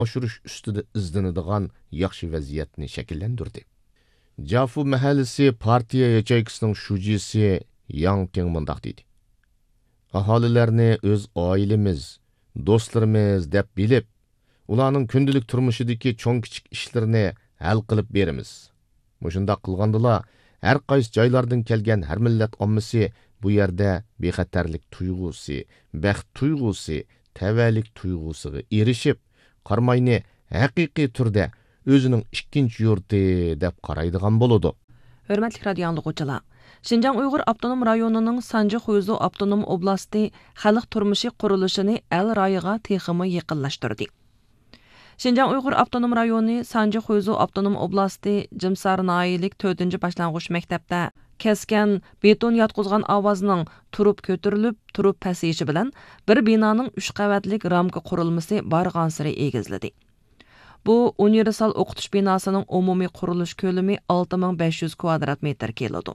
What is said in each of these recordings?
oshirish ustida izlanadigan yaxshi vaziyatni shakllantirdi. Jafu mahallasi partiya yachaykisining shujisi Yang Teng mundaq dedi. Aholilarni o'z oilamiz, do'stlarimiz deb bilib, ularning kundalik turmushidagi cho'ng-kichik ishlarini hal qilib beramiz. Mushunda qilgandila har qaysi joylardan kelgan har millat ommasi bu yerda bexatarlik tuyg'usi, baxt tuyg'usi, tavallik tuyg'usiga erishib, qarmayni haqiqiy turda o'zining ikkinchi yurti deb qaraydigan bo'ladi. Hörmətli radio anlıqçılar, Şinjan Uyghur Avtonom rayonunun Sanjı Xuyzu Avtonom Oblasti xalq turmushi qurilishini el rayiga teximi yaqinlashtirdi. Şinjan Uyghur Avtonom rayoni Sanjı Xuyzu Avtonom Oblasti Jimsar Nailik 4. başlangıç maktabda kesken beton yatqızgan avazning turib ko'tarilib, turib pasayishi bilan bir binoning 3 qavatlik ramka qurilmasi barg'ansiri egizladi. Bu universal o'qitish binosining umumiy qurilish ko'lami 6500 kvadrat metr keladi.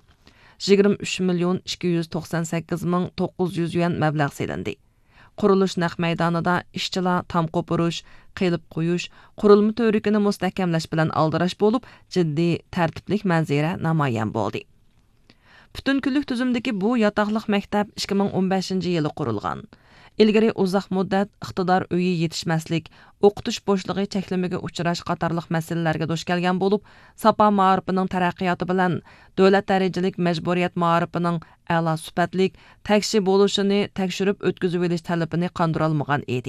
23.298.900 yuan mablag' selindi. Qurilish naq maydonida ishchilar tam qo'pirish, qilib qo'yish, qurilma to'rikini mustahkamlash bilan aldirash bo'lib, jiddiy tartiblik manzara namoyon bo'ldi. Butun kunlik tuzumdagi bu yotoqliq maktab 2015-yili qurilgan. Ilgari uzoq muddat iqtidor uyi yetishmaslik, o'qitish bo'shligi cheklamiga uchrash qatorliq masalalarga duch kelgan bo'lib, Sapa ma'rifining taraqqiyoti bilan davlat darajalik majburiyat ma'rifining a'lo sifatlik takshi bo'lishini tekshirib o'tkazib olish talabini qondira olmagan edi.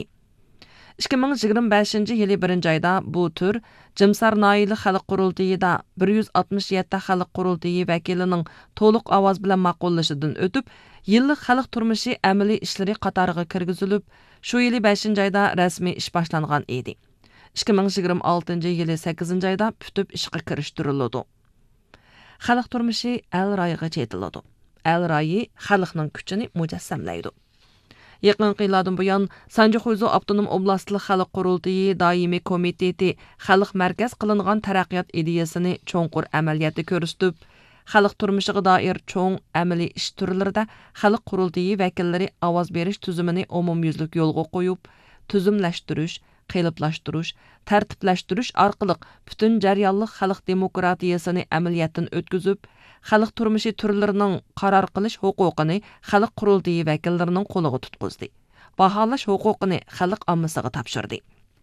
2025-yili 1-oyda bu tur Jimsar Naili xalq qurultayida 167 xalq qurultayi vakilining to'liq ovoz bilan ma'qullashidan o'tib, yillik xalq turmushi amaliy ishlari qatoriga kirgizilib, shu yili 5-oyda rasmiy ish boshlangan edi. 2026-yili 8-oyda putib ishga kirishtiriladi. Xalq turmushi el rayiga chetiladi. El rayi xalqning kuchini mujassamlaydi. Yaqinqi yillardan buyon Sanjı Xuyzu Avtonom Oblastlik Xalq Qurultayi doimiy komiteti xalq markaz qilingan taraqqiyot ideyasini cho'nqur amaliyotda ko'rsatib, xalq turmushiga doir cho'ng amaliy ish turlarida xalq qurultayi vakillari ovoz berish tuzumini umumyuzlik yo'lga qo'yib, tuzumlashtirish, qiliblashtirish, tartiblashtirish orqali butun jarayonlik xalq demokratiyasini amaliyotdan o'tkazib, xalq turmushi turlarining qaror qilish huquqini xalq qurultayi vakillarining qo'liga tutqizdi. Baholash huquqini xalq ommasiga topshirdi.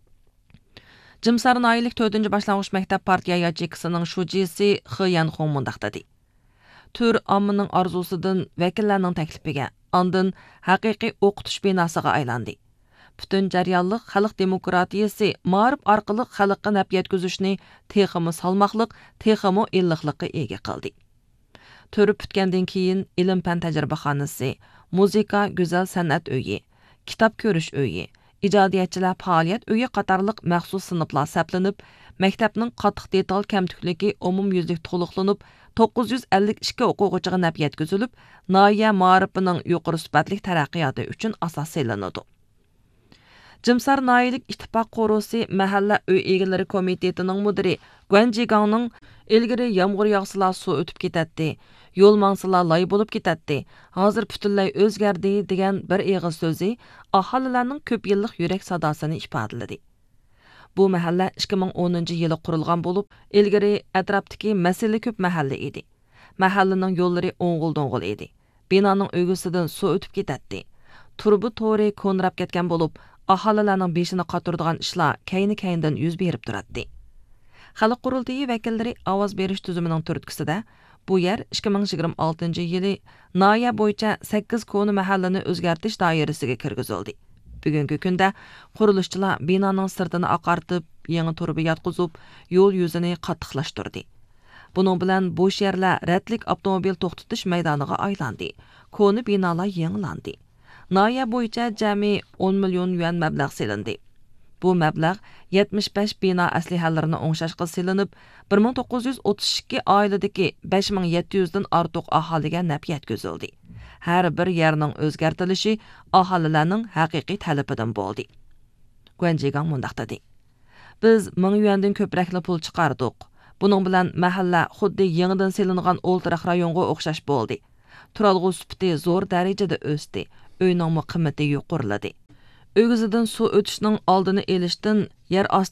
Jimsar Nailik 4. başlangıç maktab partiya yachikisining shujisi Xiyan Xong mundaq dedi. Tur ommaning orzusidan vakillarning taklifiga, ondan haqiqiy o'qitish binosiga aylandi. Butun jarayonlik xalq demokratiyasi ma'rif orqali xalqqa naf yetkazishni teximi salmoqliq, teximi illiqlikqa ega qildi. Turib bitgandan keyin ilm-fan tajribaxonasi, muzika, go'zal san'at uyi, kitob ko'rish uyi, ijodiyatchilar faoliyat uyi qatorliq maxsus sinflar saplanib, maktabning qattiq detal kamtukligi umumyuzlik to'liqlanib, 952 o'quvchiga naf yetkazilib, noya ma'rifining yuqori sifatli taraqqiyoti uchun asos solinadi. Jimsar Nailik ittifoq qo'rusi mahalla uy egalari komitetining mudiri Guan Jigangning ilgari yomg'ir yog'sila suv o'tib ketadi, yo'l mansila lay bo'lib ketadi, hozir butunlay o'zgardi degan bir eg'iz so'zi aholilarning ko'p yillik yurak sadosini ifodaladi. Bu mahalla 2010-yili qurilgan bo'lib, ilgari atrofdagi masala ko'p mahalla edi. Mahallaning yo'llari o'ng'il-do'ng'il edi. Binoning o'g'isidan suv o'tib ketadi. Turbi to'ri ko'nrab ketgan bo'lib, aholilarning beshini qotirdigan ishlar kayni-kayindan yuz berib turadi. Xalq qurultayi vakillari ovoz berish tuzumining turtkisida bu yer 2026-yili noya bo'yicha 8 koni mahallani o'zgartirish doirasiga kirgizildi. Bugungi kunda qurilishchilar binoning sirtini oqartib, yangi turbi yotqizib, yo'l yuzini qattiqlashtirdi. Buning bilan bo'sh yerlar ratlik avtomobil to'xtatish maydoniga aylandi. Koni binolar yangilandi. Noya bo'yicha jami 10 million yuan mablag' selindi. Bu mablag' 75 bino aslihalarini o'ngshashga selinib, 1932 oiladagi 5700 dan ortiq aholiga naf yetkazildi. Har bir yerning o'zgartirilishi aholilarning haqiqiy talabidan bo'ldi. Guan Jigang mundaq dedi. Biz 1000 yuandan ko'proq pul chiqardik. Buning bilan mahalla xuddi yangidan selingan o'ltiraq rayonga o'xshash bo'ldi. Turalg'u sifati zo'r darajada o'sdi. Uyning qimmati yuqoriladi. O'g'izidan suv o'tishning oldini elishdan yer osti